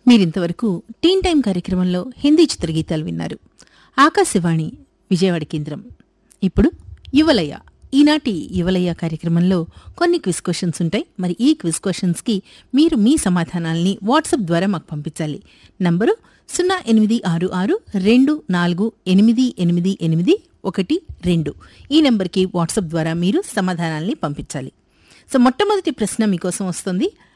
మీరింతవరకు టీన్ టైం కార్యక్రమంలో హిందీ చిత్రగీతాలు విన్నారు. ఆకాశవాణి విజయవాడ కేంద్రం. ఇప్పుడు యువలయ. ఈనాటి యువలయ కార్యక్రమంలో కొన్ని క్విజ్ క్వశ్చన్స్ ఉంటాయి. మరి ఈ క్విజ్ క్వశ్చన్స్కి మీరు మీ సమాధానాల్ని వాట్సాప్ ద్వారా మాకు పంపించాలి. నంబరు 086624888812. ఈ నెంబర్కి వాట్సాప్ ద్వారా మీరు సమాధానాల్ని పంపించాలి. సో మొట్టమొదటి ప్రశ్న మీకోసం వస్తుంది.